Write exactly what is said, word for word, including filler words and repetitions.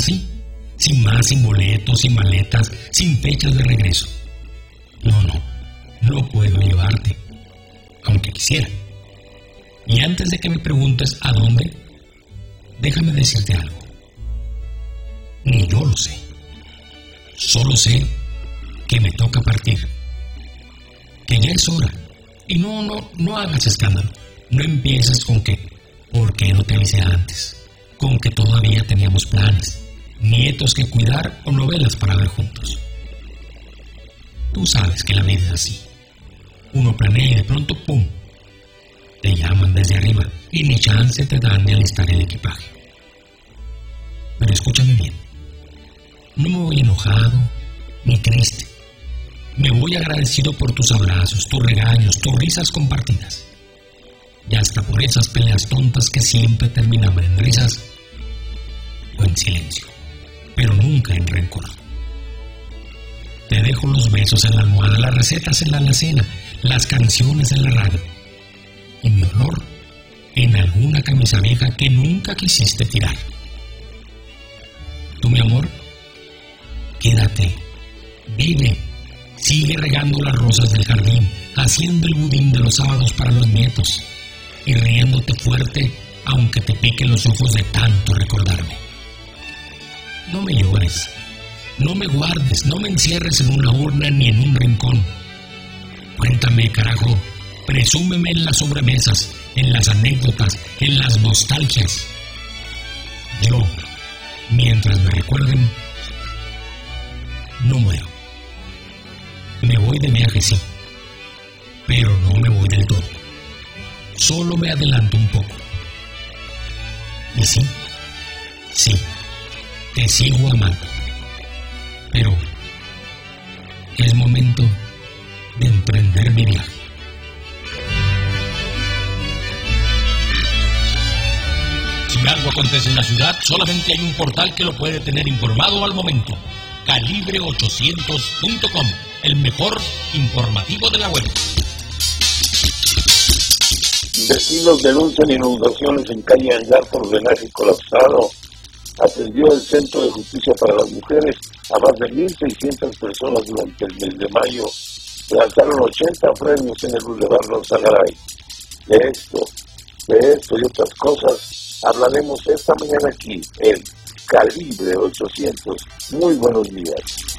así, sin más, sin boletos, sin maletas, sin fechas de regreso. No, no, no puedo llevarte, aunque quisiera. Y antes de que me preguntes a dónde, déjame decirte algo. Ni yo lo sé. Solo sé que me toca partir, que ya es hora. Y no, no, no hagas escándalo. No empieces con que, ¿por qué no te avisé antes? Con que todavía teníamos planes, nietos que cuidar o novelas para ver juntos. Tú sabes que la vida es así. Uno planea y de pronto, ¡pum!, te llaman desde arriba y ni chance te dan de alistar el equipaje. Pero escúchame bien. No me voy enojado ni triste. Me voy agradecido por tus abrazos, tus regaños, tus risas compartidas. Y hasta por esas peleas tontas que siempre terminaban en risas o en silencio, pero nunca en rencor. Te dejo los besos en la almohada, las recetas en la alacena, las canciones en la radio, y mi olor en alguna camisa vieja que nunca quisiste tirar. Tú, mi amor, quédate, vive, sigue regando las rosas del jardín, haciendo el budín de los sábados para los nietos y riéndote fuerte aunque te piquen los ojos de tanto recordarme. No me llores, no me guardes, no me encierres en una urna ni en un rincón. Cuéntame, carajo, presúmeme en las sobremesas, en las anécdotas, en las nostalgias. Yo, mientras me recuerden, no muero. Me voy de viaje, sí, pero no me voy del todo. Solo me adelanto un poco. Y sí, sí, te sigo amando. Pero es momento de emprender mi viaje. Si algo acontece en la ciudad, solamente hay un portal que lo puede tener informado al momento. Calibre ochocientos punto com, el mejor informativo de la web. Vecinos denuncian inundaciones en calle Angar por drenaje colapsado. Atendió el Centro de Justicia para las Mujeres a más de mil seiscientas personas durante el mes de mayo. Lanzaron ochenta premios en el Boulevard Rosagaray. De esto, de esto y otras cosas hablaremos esta mañana aquí en Calibre ochocientos. Muy buenos días.